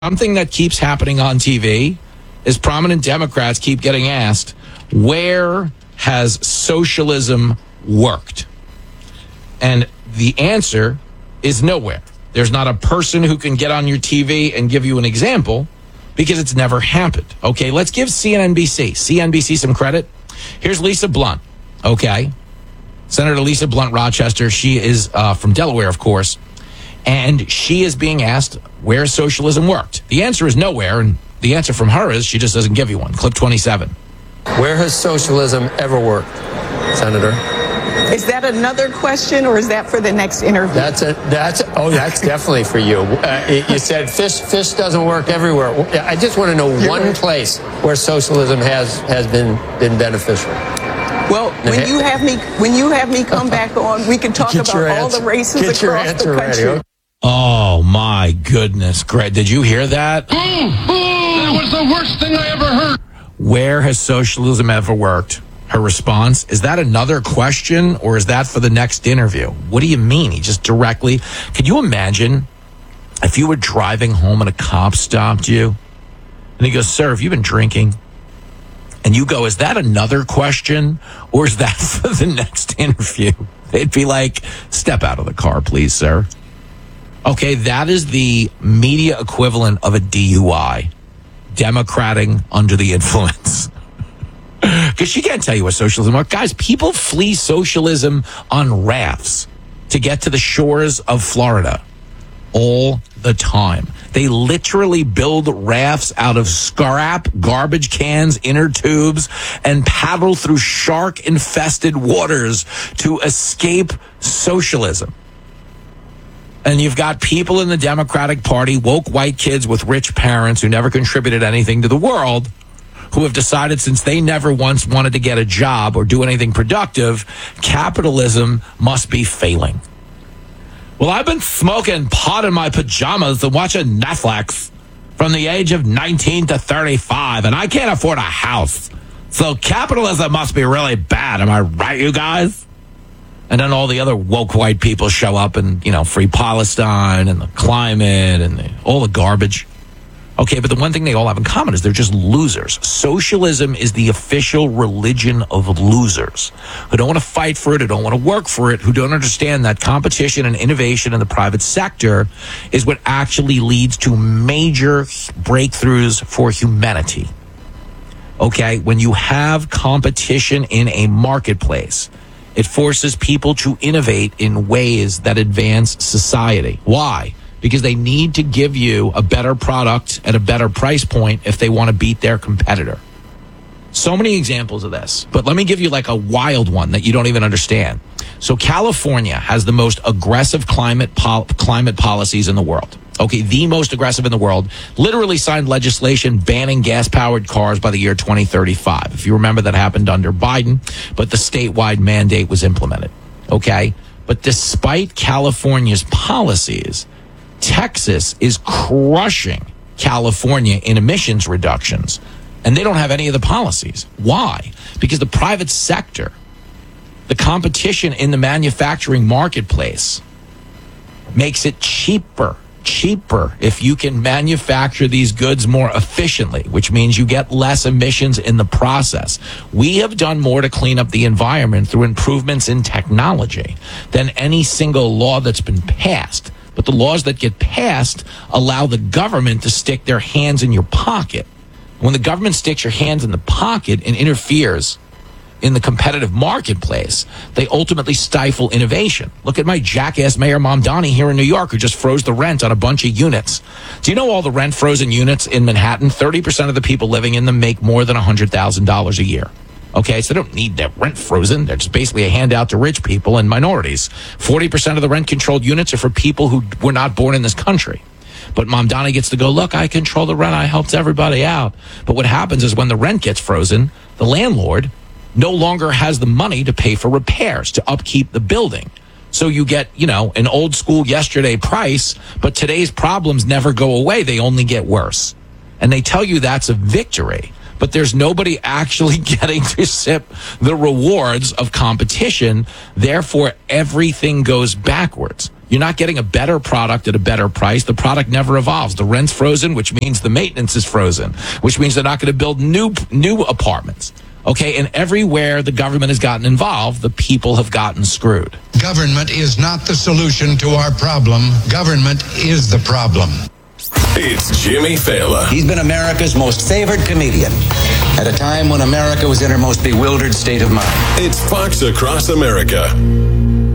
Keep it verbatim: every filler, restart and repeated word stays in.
Something that keeps happening on T V is prominent Democrats keep getting asked, where has socialism worked? And the answer is nowhere. There's not a person who can get on your T V and give you an example because it's never happened. Okay, let's give C N B C, C N B C some credit. Here's Lisa Blunt, okay? Senator Lisa Blunt Rochester. She is uh, from Delaware, of course. And she is being asked where socialism worked. The answer is nowhere, and the answer from her is she just doesn't give you one. Clip twenty-seven. Where has socialism ever worked, Senator? Is that another question, or is that for the next interview? That's a, that's oh, that's definitely for you. Uh, you said fish fish doesn't work everywhere. I just want to know You're one right. place where socialism has has been been beneficial. Well, when you have me when you have me come back on, we can talk about all answer. the races Get across the country. Ready. Oh my goodness, Greg! Did you hear that? Mm, mm, that was the worst thing I ever heard. Where has socialism ever worked? Her response, is that another question, or is that for the next interview? What do you mean? He just directly... Could you imagine if you were driving home and a cop stopped you? And he goes, sir, have you been drinking? And you go, is that another question, or is that for the next interview? They'd be like, step out of the car, please, sir. Okay, that is the media equivalent of a D U I. Democrating under the influence. Because she can't tell you what socialism is. Guys, people flee socialism on rafts to get to the shores of Florida all the time. They literally build rafts out of scrap, garbage cans, inner tubes, and paddle through shark-infested waters to escape socialism. And you've got people in the Democratic Party, woke white kids with rich parents who never contributed anything to the world, who have decided since they never once wanted to get a job or do anything productive, capitalism must be failing. Well, I've been smoking pot in my pajamas and watching Netflix from the age of nineteen to thirty-five, and I can't afford a house. So capitalism must be really bad. Am I right, you guys? And then all the other woke white people show up and, you know, free Palestine and the climate and the, all the garbage. Okay, but the one thing they all have in common is they're just losers. Socialism is the official religion of losers who don't want to fight for it, who don't want to work for it, who don't understand that competition and innovation in the private sector is what actually leads to major breakthroughs for humanity. Okay, when you have competition in a marketplace, it forces people to innovate in ways that advance society. Why? Because they need to give you a better product at a better price point if they want to beat their competitor. So many examples of this, but let me give you like a wild one that you don't even understand. So California has the most aggressive climate pol- climate policies in the world. Okay, the most aggressive in the world. Literally signed legislation banning gas-powered cars by the year twenty thirty-five. If you remember, that happened under Biden, but the statewide mandate was implemented. Okay, but despite California's policies, Texas is crushing California in emissions reductions, and they don't have any of the policies. Why? Because the private sector, the competition in the manufacturing marketplace, makes it cheaper, cheaper if you can manufacture these goods more efficiently, which means you get less emissions in the process. We have done more to clean up the environment through improvements in technology than any single law that's been passed. But the laws that get passed allow the government to stick their hands in your pocket. When the government sticks your hands in the pocket and interferes in the competitive marketplace, they ultimately stifle innovation. Look at my jackass Mayor Mamdani here in New York, who just froze the rent on a bunch of units. Do you know all the rent frozen units in Manhattan? thirty percent of the people living in them make more than one hundred thousand dollars a year. Okay, so they don't need their rent frozen. They're just basically a handout to rich people and minorities. forty percent of the rent-controlled units are for people who were not born in this country. But Mamdani gets to go, look, I control the rent. I helped everybody out. But what happens is when the rent gets frozen, the landlord no longer has the money to pay for repairs, to upkeep the building. So you get, you know, an old school yesterday price, but today's problems never go away. They only get worse. And they tell you that's a victory. But there's nobody actually getting to sip the rewards of competition. Therefore, everything goes backwards. You're not getting a better product at a better price. The product never evolves. The rent's frozen, which means the maintenance is frozen, which means they're not going to build new new apartments. Okay, and everywhere the government has gotten involved, the people have gotten screwed. Government is not the solution to our problem. Government is the problem. It's Jimmy Fallon. He's been America's most favored comedian at a time when America was in her most bewildered state of mind. It's Fox Across America.